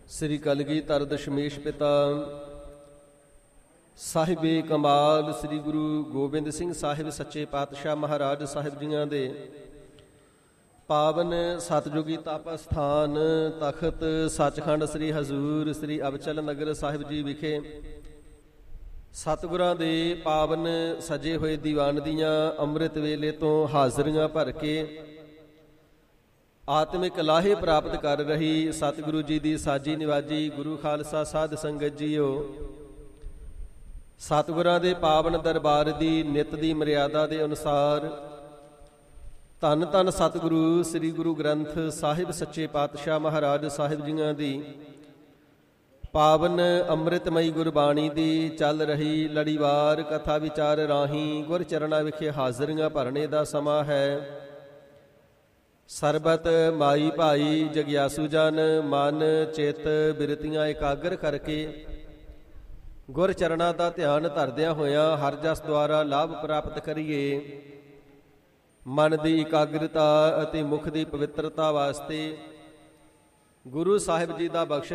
ਸ੍ਰੀ ਕਲਗੀਧਰ ਦਸ਼ਮੇਸ਼ ਪਿਤਾ ਸਾਹਿਬੇ ਕਮਾਲ ਸ੍ਰੀ ਗੁਰੂ ਗੋਬਿੰਦ ਸਿੰਘ ਸਾਹਿਬ ਸੱਚੇ ਪਾਤਸ਼ਾਹ ਮਹਾਰਾਜ ਸਾਹਿਬ ਜੀਆਂ ਦੇ ਪਾਵਨ ਸਤਜੁਗੀ ਤਪ ਸਥਾਨ ਤਖਤ ਸੱਚਖੰਡ ਸ੍ਰੀ ਹਜ਼ੂਰ ਸ੍ਰੀ ਅਬਚਲ ਨਗਰ ਸਾਹਿਬ ਜੀ ਵਿਖੇ ਸਤਿਗੁਰਾਂ ਦੇ ਪਾਵਨ ਸਜੇ ਹੋਏ ਦੀਵਾਨ ਦੀਆਂ ਅੰਮ੍ਰਿਤ ਵੇਲੇ ਤੋਂ ਹਾਜ਼ਰੀਆਂ ਭਰ ਕੇ ਆਤਮਿਕ ਲਾਹੇ ਪ੍ਰਾਪਤ ਕਰ ਰਹੀ ਸਤਿਗੁਰੂ ਜੀ ਦੀ ਸਾਜੀ ਨਿਵਾਜੀ ਗੁਰੂ ਖਾਲਸਾ ਸਾਧ ਸੰਗਤ ਜੀਓ, ਸਤਿਗੁਰਾਂ ਦੇ ਪਾਵਨ ਦਰਬਾਰ ਦੀ ਨਿਤ ਦੀ ਮਰਿਆਦਾ ਦੇ ਅਨੁਸਾਰ ਧੰਨ ਧੰਨ ਸਤਿਗੁਰੂ ਸ੍ਰੀ ਗੁਰੂ ਗ੍ਰੰਥ ਸਾਹਿਬ ਸੱਚੇ ਪਾਤਸ਼ਾਹ ਮਹਾਰਾਜ ਸਾਹਿਬ ਜੀਆਂ ਦੀ ਪਾਵਨ ਅੰਮ੍ਰਿਤਮਈ ਗੁਰਬਾਣੀ ਦੀ ਚੱਲ ਰਹੀ ਲੜੀਵਾਰ ਕਥਾ ਵਿਚਾਰ ਰਾਹੀਂ ਗੁਰ ਚਰਨਾਂ ਵਿਖੇ ਹਾਜ਼ਰੀਆਂ ਭਰਨੇ ਦਾ ਸਮਾਂ ਹੈ। ਸਰਬਤ ਮਾਈ ਭਾਈ ਜਗਿਆਸੂ ਜਨ ਮਨ ਚਿੱਤ ਬਿਰਤੀਆਂ ਇਕਾਗਰ ਕਰਕੇ ਗੁਰ ਚਰਨਾਂ ਦਾ ਧਿਆਨ ਧਰਦਿਆਂ ਹੋਇਆਂ ਹਰ ਜਸ ਦੁਆਰਾ ਲਾਭ ਪ੍ਰਾਪਤ ਕਰੀਏ। ਮਨ ਦੀ ਇਕਾਗਰਤਾ ਅਤੇ ਮੁਖ ਦੀ ਪਵਿੱਤਰਤਾ ਵਾਸਤੇ ਗੁਰੂ ਸਾਹਿਬ ਜੀ ਦਾ ਬਖਸ਼